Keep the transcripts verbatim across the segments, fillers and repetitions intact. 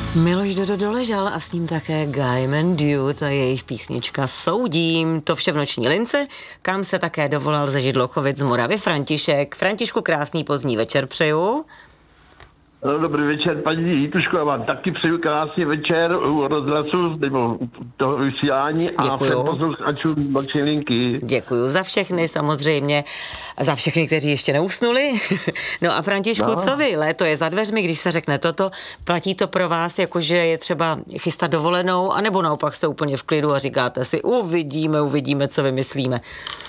Miloš Dodo doležal a s ním také Gaiman Dude a jejich písnička Soudím. To vše v noční lince, kam se také dovolal ze Židlochovic z Moravy František. Františku, krásný pozdní večer přeju. No, dobrý večer, paní Jituško, já vám taky přeju krásný večer u rozhlasu, nebo toho vysílání a všem posluchačům noční linky. Děkuju za všechny samozřejmě, za všechny, kteří ještě neusnuli. No a Františku, no. Co vy? Léto je za dveřmi, když se řekne toto, platí to pro vás, jakože je třeba chystat dovolenou, anebo naopak jste úplně v klidu a říkáte si, uvidíme, uvidíme, co vymyslíme.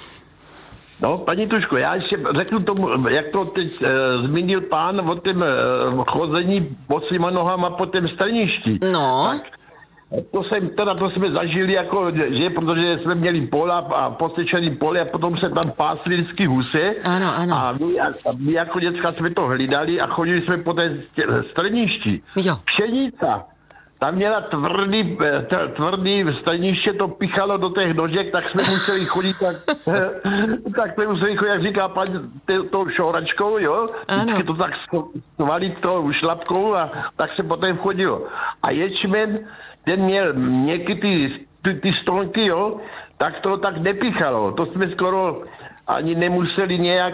No, paní Tuško, já ještě řeknu tomu, jak to teď e, zmínil pán o tom e, chození bosýma nohama po tom strništi. No. Tak, to jsem, teda to jsme zažili jako, že, protože jsme měli pola a posečený pole a potom se tam pásli vždycky huse. Ano, ano. A my, a my jako děcka jsme to hlídali a chodili jsme po té strništi. Jo. Pšenica. Tam měla tvrdý, tvrdý staniště, to pichalo do těch nožek, tak jsme museli chodit, tak, tak jsme museli chodit, jak říká paní, tou šouračkou, jo? Vždycky to tak stvalit tou šlapkou a tak se potom chodilo. A ječmen, ten měl měkky ty, ty, ty stonky, jo? Tak to tak nepichalo. To jsme skoro ani nemuseli nějak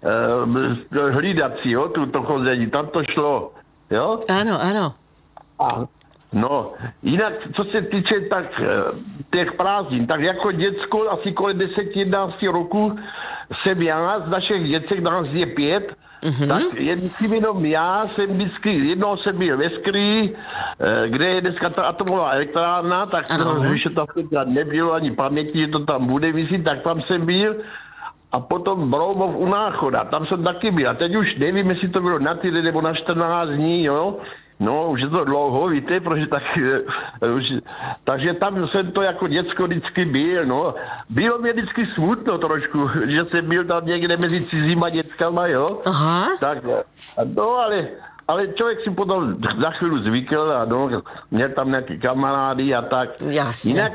uh, hlídat si, jo? Tu, to chození, tam to šlo, jo? Ano, ano. A no, jinak, co se týče tak těch prázdnin, tak jako děcko asi kolem deset jedenáct roku jsem já, z našich děcek, nás je pět, mm-hmm. tak jen jenom já jsem vždycky, jednou jsem byl ve Skrý, kde je dneska ta atomová elektrárna, tak to, že tam nebylo ani paměti, že to tam bude vysit, tak tam jsem byl. A potom Broumov u Náchoda, tam jsem taky byl. A teď už nevím, jestli to bylo na týden nebo na čtrnáct dní, jo. No, už je to dlouho, víte, protože tak, už, takže tam jsem to jako děcko vždycky byl, no. Bylo mě vždycky smutno trošku, že jsem byl tam někde mezi cizíma dětskama, jo. Aha. Tak, no, ale, ale člověk si potom za chvíli zvykl a no, měl tam nějaký kamarády a tak. Jasně. Jinak,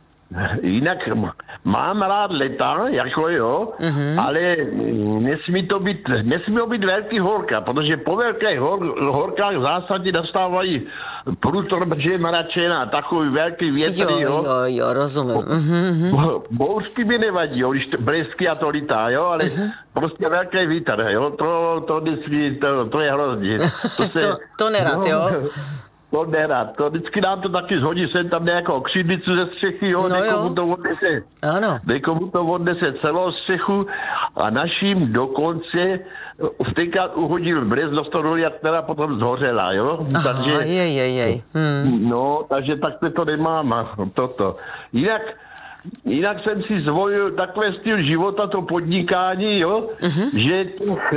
Jinak mám rád leta, jako jo, uh-huh. ale nesmí to být, nesmí to být velký horka, protože po velkých hor, horkách v zásadě dostávají průtor, protože je mračena, takový velký větry, jo. Jo, jo, jo, rozumím. Uh-huh. Bouřky mi nevadí, jo, když blesky a to lítá, jo, ale uh-huh. prostě velký vítr, jo, to, to, to, to je hrozně. To, se, to, to nerad, no, jo. To nerad. To vždycky nám to taky zhodí sem tam nějakou křidlicu ze střechy, jo, no někomu jo. to odnese. Ano. Někomu to odnese celou střechu a naším dokonce vtenkrát uhodil brez do stodoli, která potom zhořela, jo. Aha, takže, jej, jej, jej. Hmm. No, takže takhle to nemám a toto. Jinak Jinak jsem si zvolil takové styl života, to podnikání, jo, uh-huh. že těch,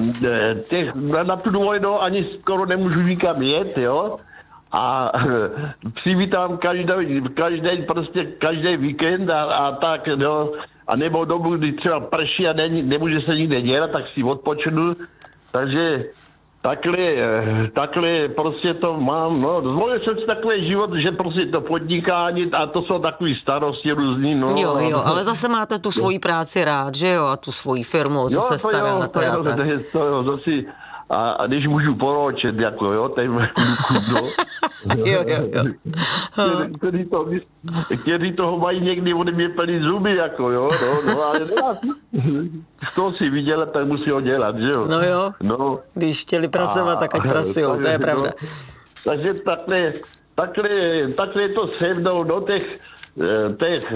těch, na tu dovolenou ani skoro nemůžu nikam jet, jo. A přivítám každý, každý, prostě každý víkend a, a tak, no, a nebo dobu, kdy třeba prší a ne, nemůže se nikde dělat, tak si odpočnu, takže takhle, takhle prostě to mám, no, zvolil jsem si takový život, že prostě to podnikání a to jsou takový starosti různý, no. Jo, jo, ale zase máte tu svoji práci rád, že jo, a tu svoji firmu, co jo, se stará jo, na to, to jo, to jo, to jo, to si, a, a když můžu poročet, jako jo, ten kluku, no. jo, jo, jo. Kteří, to, kteří toho mají někdy ode mě plný zuby, jako jo, no, no, ale kdo si viděl, tak musí ho dělat, že jo. No jo, no. Když chtěli pracovat, a, tak ať pracujou, to je pravda. No, takže takhle, takhle, takhle to se mnou do těch, těch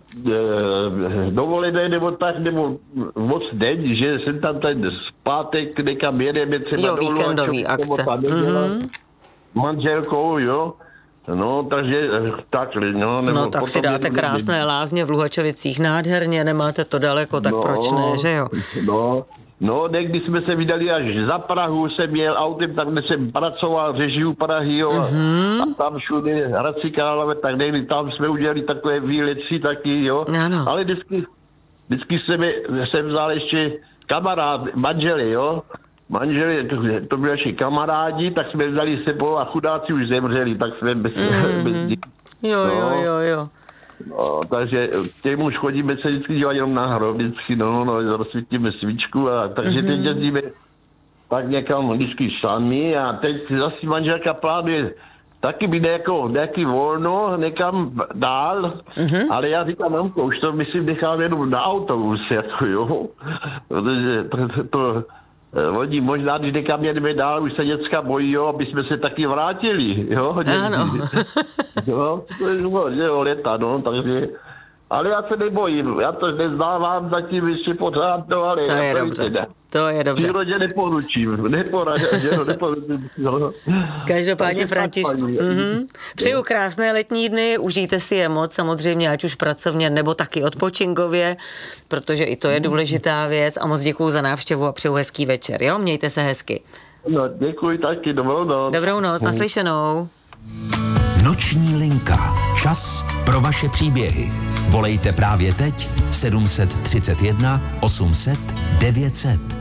dovolené nebo tak, nebo moc den, že jsem tam ten zpátek někam jedeme třeba jo, víkendový akce. Mm-hmm. Manželkou, jo. No, takže takhle, no. Nebo no, tak si dáte krásné lázně v Luhačovicích, nádherně, nemáte to daleko, tak no, proč ne, že jo? No, no, někdy jsme se vydali až za Prahu, jsem jel autem, tak jsem pracoval, řežiju Prahy, jo, mm-hmm. a tam všude Hradci Králové, tak někdy tam jsme udělali takové výlety taky, jo. Ano. Ale vždycky, vždycky jsem, jsem vzal ještě kamarád, manželi, jo. Manželi, to, to byli naši kamarádi, tak jsme vzali sebou a chudáci už zemřeli, tak jsme bez, mm-hmm. bez dětí. Jo, no. jo, jo, jo. No, takže těm už chodíme se vždycky dívat jenom na hrob, vždycky, no, no, rozsvítíme svíčku a takže mm-hmm. teď jezdíme tak někam vždycky sami a teď zase manželka plánuje taky být jako nějaký volno někam dál, mm-hmm. ale já říkám, mamko, už to myslím nechám jenom na autobus, jako jo, protože to, to oni možná, když někam jedeme dál, už se děcka bojí, jo, aby jsme se taky vrátili, jo. Ano. Jo, to je jo, leta, no, takže, ale já se nebojím, já to nezdávám zatím ještě pořád, no, ale... To je dobře, ne. To je dobře. Přírodě neporučím, neporučím, neporučím. No. Každopádně, Františku, mm-hmm. Přeju krásné letní dny, užijte si je moc, samozřejmě, ať už pracovně, nebo taky odpočinkově, protože i to je důležitá věc a moc děkuju za návštěvu a přeju hezký večer, jo? Mějte se hezky. No, děkuji taky, dobrou noc. Dobrou noc, naslyšenou. Noční linka. Čas pro vaše příběhy. Volejte právě teď sedm set třicet jedna osm set devět set.